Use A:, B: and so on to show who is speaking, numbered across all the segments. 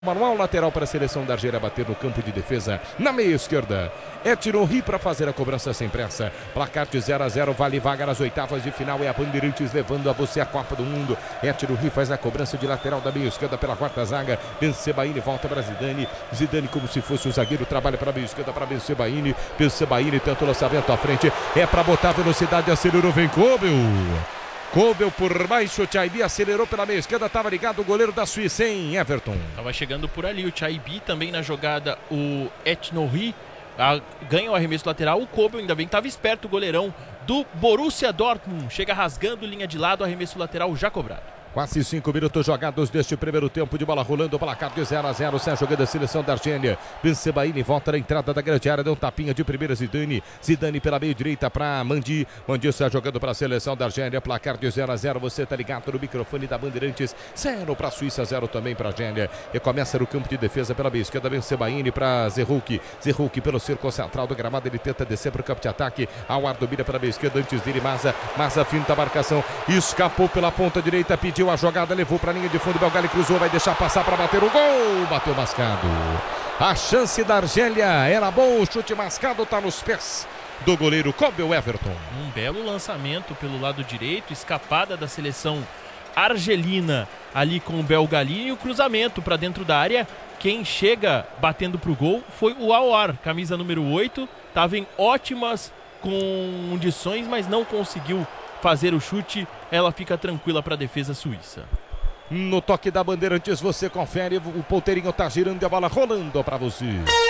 A: Manual lateral para a seleção da Argélia bater no campo de defesa na meia esquerda. É Tirohi para fazer a cobrança sem pressa. Placar de 0-0, vale vaga nas oitavas de final. É a Bandeirantes levando a você a Copa do Mundo. É Tirohi faz a cobrança de lateral da meia esquerda pela quarta zaga. Bensebaini volta para Zidane. Zidane como se fosse o zagueiro, trabalha para a meia esquerda para Bensebaini. Bensebaini tenta o lançamento à frente. É para botar velocidade, acelerou, vem Kobel. Kobel por baixo, o Chaibi acelerou pela meia esquerda, estava ligado o goleiro da Suíça, hein, Everton?
B: Estava chegando por ali, o Chaibi também na jogada, o Etnohi ganha o arremesso lateral, o Kobel ainda bem estava esperto, o goleirão do Borussia Dortmund, chega rasgando linha de lado, arremesso lateral já cobrado.
A: Quase 5 minutos jogados deste primeiro tempo de bola rolando, placar de 0-0, sai jogando a seleção da Argélia. Bensebaini volta na entrada da grande área, deu um tapinha de primeira Zidane. Zidane pela meia direita para Mandi. Mandi sai jogando para a seleção da Argélia, placar de 0-0, você tá ligado no microfone da Bandeirantes. 0 para a Suíça, 0 também para a Argélia. E começa no campo de defesa pela meia esquerda, Bensebaini para Zerhouk. Zerhouk pelo círculo central do gramado, ele tenta descer para o campo de ataque. Awar domina pela meia esquerda, antes dele Maza. Maza finta a marcação, escapou pela ponta direita, pediu a jogada, levou para a linha de fundo, Belgali cruzou, vai deixar passar para bater o gol, bateu mascado. A chance da Argélia era bom, o chute mascado está nos pés do goleiro Kobel, Everton.
B: Um belo lançamento pelo lado direito, escapada da seleção argelina ali com o Belgali e o cruzamento para dentro da área. Quem chega batendo para o gol foi o Awar, camisa número 8, estava em ótimas condições, mas não conseguiu fazer o chute. Ela fica tranquila para a defesa suíça.
A: No toque da Bandeirantes você confere, o ponteirinho tá girando e a bola rolando para você.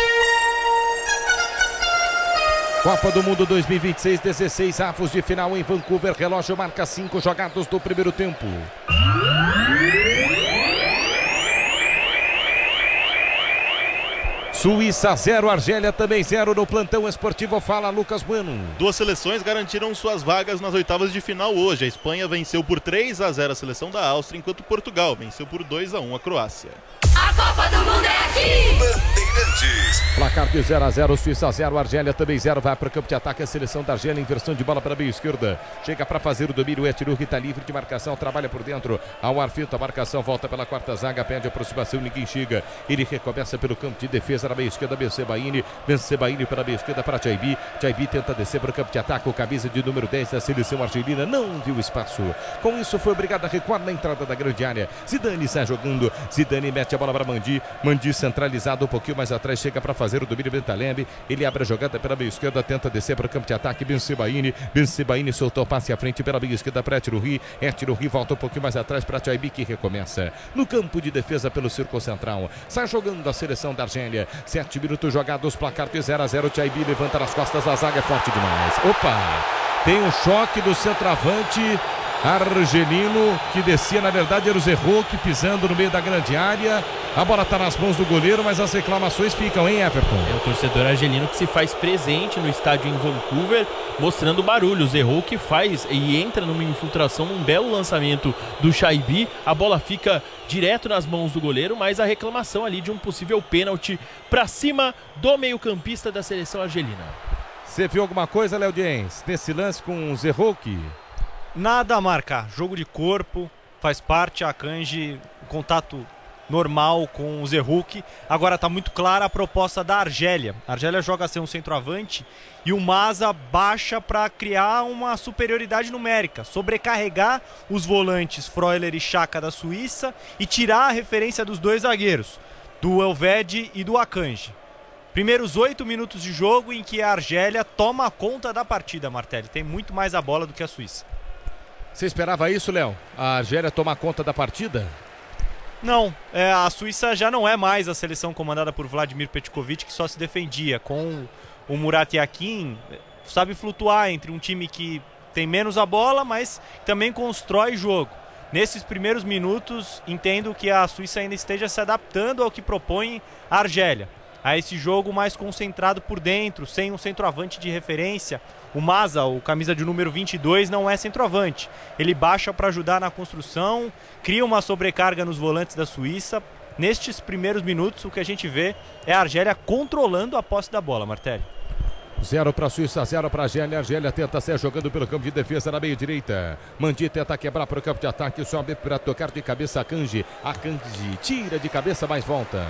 A: Copa do Mundo 2026, 16 avos de final em Vancouver, relógio marca 5 jogados do primeiro tempo. Suíça 0, Argélia também 0 no plantão esportivo, fala Lucas Bueno.
C: Duas seleções garantiram suas vagas nas oitavas de final hoje. A Espanha venceu por 3-0 a seleção da Áustria, enquanto Portugal venceu por 2-1 a Croácia.
D: A Copa do Mundo é aqui!
A: Bandeirantes. Placar de 0-0, Suíça 0, Argélia também 0. Vai para o campo de ataque a seleção da Argélia, inversão de bola para a meia esquerda. Chega para fazer o domínio, Etnohi está livre de marcação, trabalha por dentro. Ao Arfito, a marcação volta pela quarta zaga, pede aproximação, ninguém chega. Ele recomeça pelo campo de defesa na meia esquerda, Bensebaini. Bensebaini para a meia esquerda para Chaibi. Chaibi tenta descer para o campo de ataque, o camisa de número 10 da seleção argelina não viu espaço. Com isso foi obrigado a recuar na entrada da grande área. Zidane sai jogando, Zidane mete a bola para Mandi. Mandi centralizado um pouquinho mais atrás, chega para fazer o domínio Bentaleb. Ele abre a jogada pela meia esquerda, tenta descer para o campo de ataque. Bensebaini. Bensebaini soltou o passe à frente pela meia esquerda para Etnohi. Etnohi volta um pouquinho mais atrás para Chaibi, que recomeça no campo de defesa pelo círculo central. Sai jogando a seleção da Argélia. 7 minutos jogados, placar de 0-0. Chaibi levanta nas costas, a zaga é forte demais. Opa! Tem um choque do centroavante argelino, que descia, na verdade era o Zerhouk pisando no meio da grande área. A bola está nas mãos do goleiro, mas as reclamações ficam, hein, Everton?
B: É o torcedor argelino que se faz presente no estádio em Vancouver, mostrando barulho. O Zerhouk faz e entra numa infiltração, um belo lançamento do Chaibi. A bola fica direto nas mãos do goleiro, mas a reclamação ali de um possível pênalti para cima do meio-campista da seleção argelina.
A: Você viu alguma coisa, Léo Diens, nesse lance com o Zerhouk?
E: Nada a marcar, jogo de corpo, faz parte, a Akanji, contato normal com o Zerhouk. Agora está muito clara a proposta da Argélia. A Argélia joga sem um centroavante e o Maza baixa para criar uma superioridade numérica, sobrecarregar os volantes Freuler e Xhaka da Suíça e tirar a referência dos dois zagueiros, do Elvedi e do Akanji. Primeiros 8 minutos de jogo em que a Argélia toma conta da partida, Martelli. Tem muito mais a bola do que a Suíça.
A: Você esperava isso, Léo? A Argélia tomar conta da partida?
E: Não, a Suíça já não é mais a seleção comandada por Vladimir Petkovic, que só se defendia. Com o Murat Yakin, sabe flutuar entre um time que tem menos a bola, mas também constrói jogo. Nesses primeiros minutos, entendo que a Suíça ainda esteja se adaptando ao que propõe a Argélia. A esse jogo mais concentrado por dentro, sem um centroavante de referência. O Maza, o camisa de número 22, não é centroavante. Ele baixa para ajudar na construção, cria uma sobrecarga nos volantes da Suíça. Nestes primeiros minutos, o que a gente vê é a Argélia controlando a posse da bola, Martelli.
A: 0 para a Suíça, 0 para a Argélia. A Argélia tenta ser jogando pelo campo de defesa na meia direita. Mandi tenta quebrar para o campo de ataque. Sobe para tocar de cabeça a Kanji. A Kanji tira de cabeça, mas volta.